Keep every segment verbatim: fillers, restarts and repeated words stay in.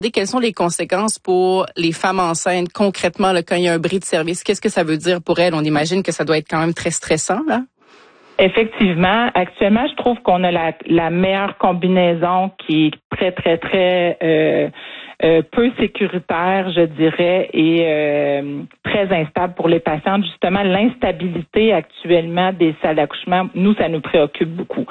Quelles sont les conséquences pour les femmes enceintes concrètement là, quand il y a un bris de service? Qu'est-ce que ça veut dire pour elles? On imagine que ça doit être quand même très stressant, là. Effectivement, actuellement, je trouve qu'on a la, la meilleure combinaison qui est très, très, très euh, euh, peu sécuritaire, je dirais, et euh, très instable pour les patientes. Justement, l'instabilité actuellement des salles d'accouchement, nous, ça nous préoccupe beaucoup.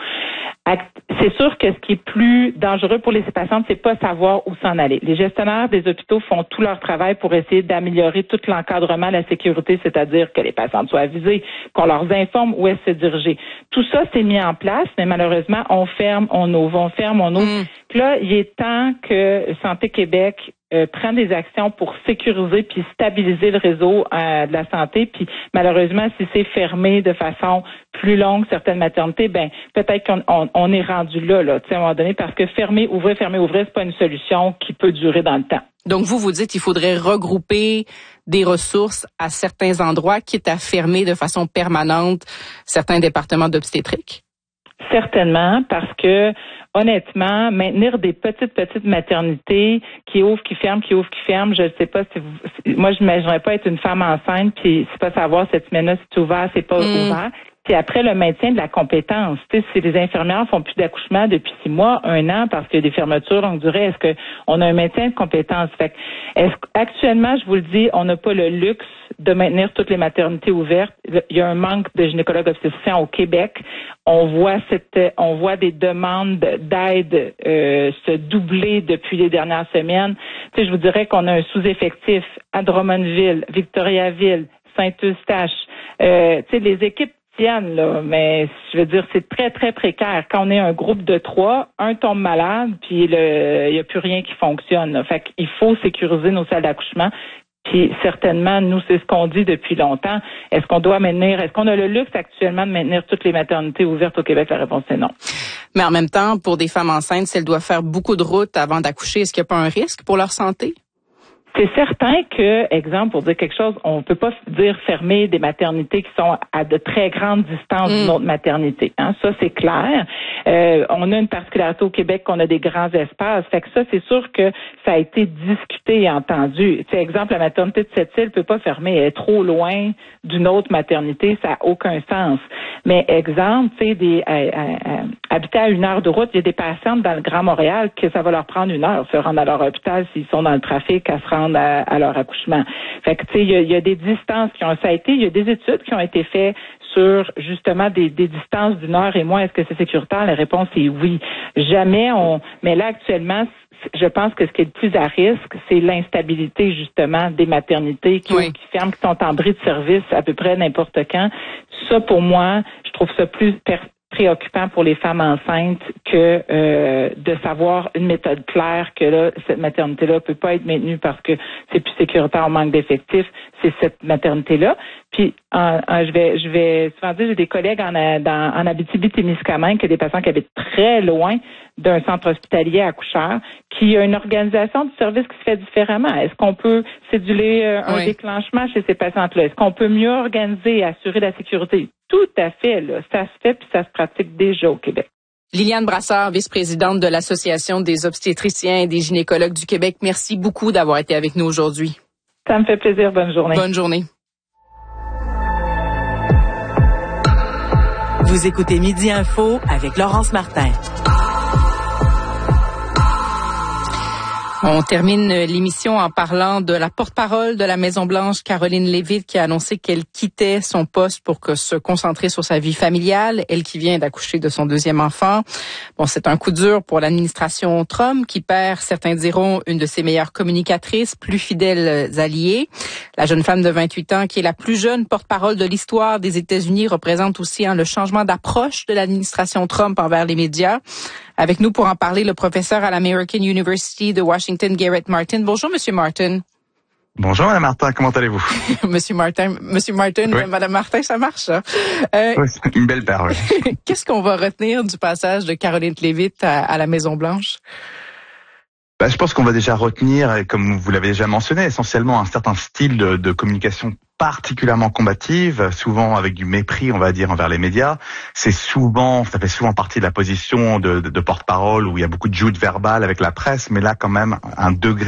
C'est sûr que ce qui est plus dangereux pour les patientes, c'est pas savoir où s'en aller. Les gestionnaires des hôpitaux font tout leur travail pour essayer d'améliorer tout l'encadrement, la sécurité, c'est-à-dire que les patientes soient avisées, qu'on leur informe où elles se diriger. Tout ça s'est mis en place, mais malheureusement, on ferme, on ouvre, on ferme, on ouvre. Mmh. Là, il est temps que Santé Québec euh, prenne des actions pour sécuriser puis stabiliser le réseau euh, de la santé. Puis malheureusement, si c'est fermé de façon plus longue, certaines maternités, ben peut-être qu'on on, on est rendu là, là, tu sais, à un moment donné, parce que fermer, ouvrir, fermer, ouvrir, c'est pas une solution qui peut durer dans le temps. Donc, vous, vous dites qu'il faudrait regrouper des ressources à certains endroits, quitte à fermer de façon permanente certains départements d'obstétrique? Certainement, parce que honnêtement, maintenir des petites, petites maternités qui ouvrent, qui ferment, qui ouvrent, qui ferment, je ne sais pas si vous... Moi, je n'imaginerais pas être une femme enceinte, puis c'est pas savoir cette semaine-là si c'est ouvert, c'est pas mmh. ouvert. Puis après, le maintien de la compétence. Tu sais, si les infirmières font plus d'accouchement depuis six mois, un an, parce qu'il y a des fermetures longue durée, est-ce qu'on a un maintien de compétence? Fait est-ce actuellement, je vous le dis, on n'a pas le luxe de maintenir toutes les maternités ouvertes. Il y a un manque de gynécologues obstétriciens au Québec. On voit cette, on voit des demandes d'aide euh, se doubler depuis les dernières semaines. Tu sais, je vous dirais qu'on a un sous-effectif à Drummondville, Victoriaville, Saint-Eustache. Euh, tu sais, les équipes tiennent, là, mais je veux dire, c'est très, très précaire. Quand on est un groupe de trois, un tombe malade, puis il n'y a plus rien qui fonctionne, là. Fait qu'il faut sécuriser nos salles d'accouchement. Puis certainement, nous, c'est ce qu'on dit depuis longtemps. Est-ce qu'on doit maintenir, est-ce qu'on a le luxe actuellement de maintenir toutes les maternités ouvertes au Québec? La réponse est non. Mais en même temps, pour des femmes enceintes, si elles doivent faire beaucoup de routes avant d'accoucher, est-ce qu'il n'y a pas un risque pour leur santé? C'est certain que, exemple, pour dire quelque chose, on ne peut pas dire fermer des maternités qui sont à de très grandes distances mmh. d'une autre maternité. Hein? Ça, c'est clair. Euh, on a une particularité au Québec qu'on a des grands espaces. Fait que ça, c'est sûr que ça a été discuté et entendu. Tu sais, exemple, la maternité de Sept-Îles ne peut pas fermer. Elle est trop loin d'une autre maternité. Ça n'a aucun sens. Mais exemple, tu sais, des euh, euh, habiter à une heure de route, il y a des patientes dans le Grand Montréal que ça va leur prendre une heure se rendre à leur hôpital s'ils sont dans le trafic à se rendre à, à leur accouchement. Fait que tu sais, il y a, il y a des distances qui ont ça a été, il y a des études qui ont été faites sur justement des, des distances d'une heure et moins. Est-ce que c'est sécuritaire? La réponse est oui. Jamais on. Mais là actuellement, je pense que ce qui est le plus à risque, c'est l'instabilité justement des maternités qui, oui. qui ferment, qui sont en bris de service à peu près n'importe quand. Ça, pour moi, je trouve ça plus per- préoccupant pour les femmes enceintes que euh, de savoir une méthode claire que là, cette maternité-là peut pas être maintenue parce que c'est plus sécuritaire, on manque d'effectifs, c'est cette maternité-là. Puis en, en, je vais je vais souvent dire, j'ai des collègues en, dans, en Abitibi-Témiscamingue, qui a des patients qui habitent très loin d'un centre hospitalier accoucheur, qui a une organisation du service qui se fait différemment. Est-ce qu'on peut céduler euh, un oui. déclenchement chez ces patientes-là? Est-ce qu'on peut mieux organiser et assurer la sécurité? Tout à fait, là. Ça se fait puis ça se pratique déjà au Québec. Liliane Brassard, vice-présidente de l'Association des obstétriciens et des gynécologues du Québec, merci beaucoup d'avoir été avec nous aujourd'hui. Ça me fait plaisir. Bonne journée. Bonne journée. Vous écoutez Midi Info avec Laurence Martin. On termine l'émission en parlant de la porte-parole de la Maison-Blanche, Caroline Leavitt, qui a annoncé qu'elle quittait son poste pour que se concentrer sur sa vie familiale, elle qui vient d'accoucher de son deuxième enfant. Bon, c'est un coup dur pour l'administration Trump, qui perd, certains diront, une de ses meilleures communicatrices, plus fidèles alliées. La jeune femme de vingt-huit ans, qui est la plus jeune porte-parole de l'histoire des États-Unis, représente aussi hein, le changement d'approche de l'administration Trump envers les médias. Avec nous pour en parler, le professeur à l'American University de Washington, Garrett Martin. Bonjour, Monsieur Martin. Bonjour, Madame Martin. Comment allez-vous? Monsieur Martin, Monsieur Martin, oui. Madame Martin, ça marche, ça. Euh, oui, c'est une belle paire, oui. Qu'est-ce qu'on va retenir du passage de Caroline Leavitt à, à la Maison-Blanche? Ben, je pense qu'on va déjà retenir, comme vous l'avez déjà mentionné, essentiellement un certain style de, de communication particulièrement combative, souvent avec du mépris, on va dire, envers les médias. C'est souvent, ça fait souvent partie de la position de, de, de porte-parole où il y a beaucoup de joutes verbales avec la presse, mais là, quand même, un degré